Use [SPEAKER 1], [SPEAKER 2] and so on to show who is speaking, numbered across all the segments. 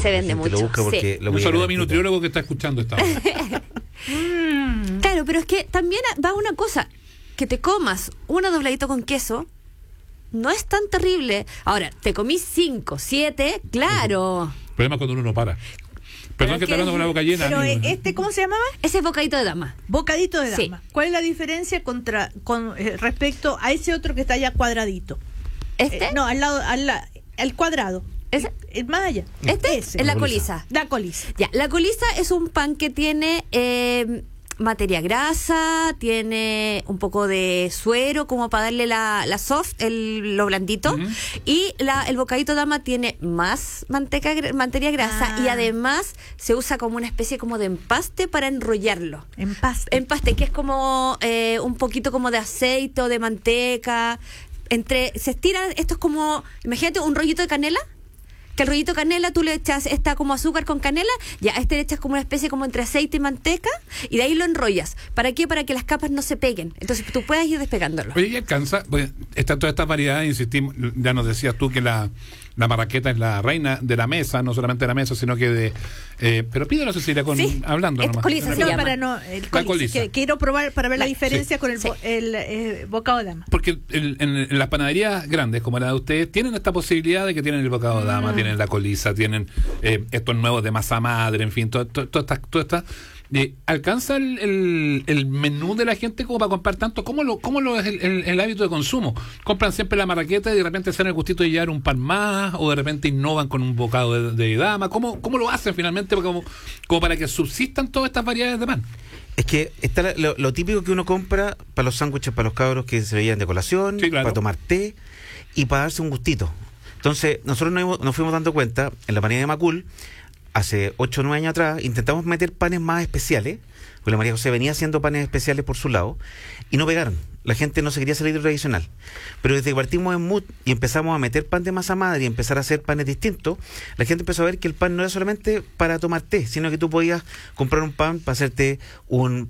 [SPEAKER 1] Se vende mucho.
[SPEAKER 2] Lo busca porque
[SPEAKER 3] Un saludo a mi nutriólogo que está escuchando esta hora.
[SPEAKER 1] Claro, pero es que también va una cosa, que te comas una dobladito con queso no es tan terrible. Ahora, te comí 5, 7, claro.
[SPEAKER 3] El problema es cuando uno no para. Perdón que esté hablando con la boca llena.
[SPEAKER 4] Pero
[SPEAKER 3] amigo.
[SPEAKER 4] ¿cómo se llamaba?
[SPEAKER 1] Ese es bocadito de dama.
[SPEAKER 4] Bocadito de
[SPEAKER 1] Sí.
[SPEAKER 4] dama. ¿Cuál es la diferencia respecto a ese otro que está ya cuadradito? No, al cuadrado.
[SPEAKER 1] ¿Ese?
[SPEAKER 4] Más allá.
[SPEAKER 1] Este
[SPEAKER 4] Ese.
[SPEAKER 1] es la colisa.
[SPEAKER 4] La colisa.
[SPEAKER 1] Ya, la colisa es un pan que tiene materia grasa, tiene un poco de suero como para darle la soft, lo blandito, y el bocadito dama tiene más materia grasa y además se usa como una especie como de empaste para enrollarlo. Empaste, que es como un poquito como de aceite o de manteca. Se estira, esto es como, imagínate un rollito de canela. Que el rollito de canela tú le echas, está como azúcar con canela, ya a le echas como una especie como entre aceite y manteca, y de ahí lo enrollas. ¿Para qué? Para que las capas no se peguen. Entonces tú puedas ir despegándolo.
[SPEAKER 3] Oye, y alcanza, pues, todas estas variedades, insistimos, ya nos decías tú que la marraqueta es la reina de la mesa, no solamente de la mesa, sino que de... pero pídelo, Cecilia, hablando nomás.
[SPEAKER 1] Colisa se llama.
[SPEAKER 3] Colisa.
[SPEAKER 4] Que quiero probar para ver la diferencia con el bocado de dama.
[SPEAKER 3] Porque en las panaderías grandes, como la de ustedes, tienen esta posibilidad de que tienen el bocado de dama, tienen la colisa, tienen estos nuevos de masa madre, en fin, todas estas... ¿Alcanza el menú de la gente como para comprar tanto? ¿Cómo lo es el hábito de consumo? ¿Compran siempre la marraqueta y de repente se dan el gustito de llevar un pan más? ¿O de repente innovan con un bocado de dama? ¿Cómo lo hacen finalmente como para que subsistan todas estas variedades de pan?
[SPEAKER 2] Es que está lo típico que uno compra para los sándwiches, para los cabros que se veían de colación,
[SPEAKER 3] sí, claro,
[SPEAKER 2] para tomar té y para darse un gustito. Entonces, nosotros nos fuimos dando cuenta, en la panadería de Macul, hace 8 o 9 años atrás, intentamos meter panes más especiales, porque la María José venía haciendo panes especiales por su lado, y no pegaron. La gente no se quería salir de lo tradicional. Pero desde que partimos en MUT y empezamos a meter pan de masa madre y empezar a hacer panes distintos, la gente empezó a ver que el pan no era solamente para tomar té, sino que tú podías comprar un pan para hacerte un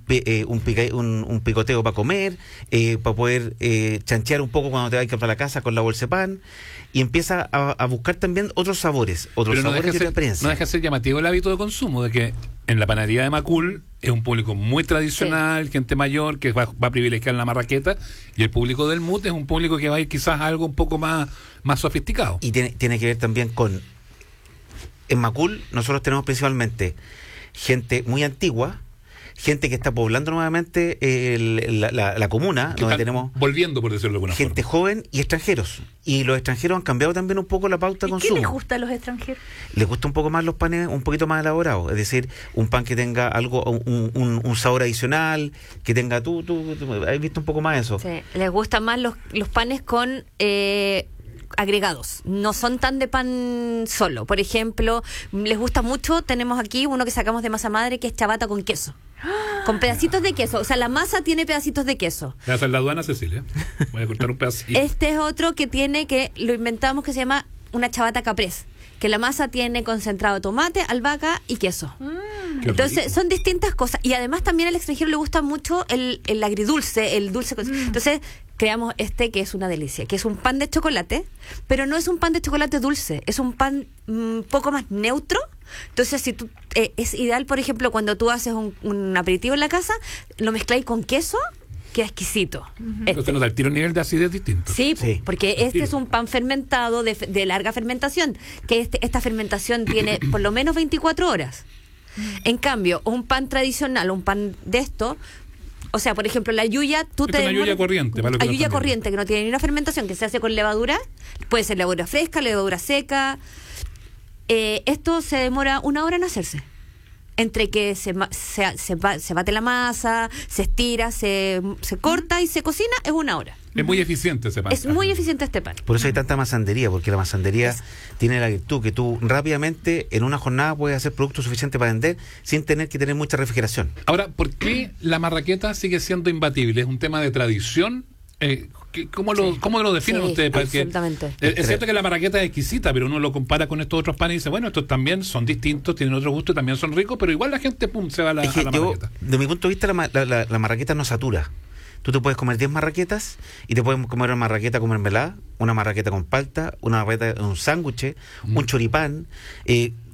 [SPEAKER 2] picoteo para comer, para poder chanchear un poco cuando te vayas para la casa con la bolsa de pan, y empieza a buscar también otros sabores, y otra experiencia.
[SPEAKER 3] No deja de ser llamativo el hábito de consumo, de que en la panadería de Macul es un público muy tradicional, gente mayor que va a privilegiar la marraqueta, y el público del MUT es un público que va a ir quizás a algo un poco más sofisticado.
[SPEAKER 2] Y tiene que ver también con... En Macul nosotros tenemos principalmente gente muy antigua, gente que está poblando nuevamente la comuna,
[SPEAKER 3] que
[SPEAKER 2] donde tenemos...
[SPEAKER 3] volviendo, por decirlo de alguna
[SPEAKER 2] gente
[SPEAKER 3] forma.
[SPEAKER 2] joven y extranjeros. Y los extranjeros han cambiado también un poco la pauta de consumo.
[SPEAKER 4] ¿Qué les gusta a los extranjeros?
[SPEAKER 2] Les gusta un poco más los panes un poquito más elaborados, es decir, un pan que tenga algo, un sabor adicional, que tenga tú has visto un poco más eso.
[SPEAKER 1] Sí, les gustan más los panes con agregados, no son tan de pan solo. Por ejemplo, les gusta mucho, tenemos aquí uno que sacamos de masa madre que es ciabatta con queso, con pedacitos de queso, o sea, la masa tiene pedacitos de queso.
[SPEAKER 3] Gracias a la aduana, Cecilia. Voy a cortar un pedacito.
[SPEAKER 1] Este es otro que lo inventamos, que se llama una ciabatta caprese, que la masa tiene concentrado de tomate, albahaca y queso. Entonces son distintas cosas, y además también al extranjero le gusta mucho el agridulce, el dulce. Entonces creamos que es una delicia, que es un pan de chocolate, pero no es un pan de chocolate dulce, es un pan un poco más neutro. Entonces si tú es ideal, por ejemplo, cuando tú haces un aperitivo en la casa, lo mezcláis con queso, queda exquisito.
[SPEAKER 3] Entonces nos da el tiro, nivel de acidez distinto.
[SPEAKER 1] Sí, porque este es un pan fermentado de larga fermentación, que esta fermentación tiene por lo menos 24 horas. En cambio, un pan tradicional, un pan de esto, o sea, por ejemplo, la yuya,
[SPEAKER 3] una yuya corriente, para lo que
[SPEAKER 1] la yuya
[SPEAKER 3] no
[SPEAKER 1] corriente, que no tiene ni una fermentación, que se hace con levadura, puede ser levadura fresca, levadura seca. Esto se demora 1 hora en hacerse. Entre que se bate la masa, se estira, se corta y se cocina, es 1 hora.
[SPEAKER 3] Es muy eficiente ese pan.
[SPEAKER 1] Es muy eficiente este pan.
[SPEAKER 2] Por eso hay tanta masandería, porque la masandería tiene la virtud que tú rápidamente en una jornada puedes hacer producto suficiente para vender sin tener que tener mucha refrigeración.
[SPEAKER 3] Ahora, ¿por qué la marraqueta sigue siendo imbatible? ¿Es un tema de tradición? ¿Cómo lo definen ustedes? Porque
[SPEAKER 1] absolutamente.
[SPEAKER 3] Es cierto que la marraqueta es exquisita, pero uno lo compara con estos otros panes y dice, bueno, estos también son distintos, tienen otro gusto y también son ricos, pero igual la gente se va a la marraqueta.
[SPEAKER 2] De mi punto de vista, la marraqueta no satura. Tú te puedes comer 10 marraquetas y te puedes comer una marraqueta con mermelada, una marraqueta con palta, una marraqueta, un sándwich, un choripán.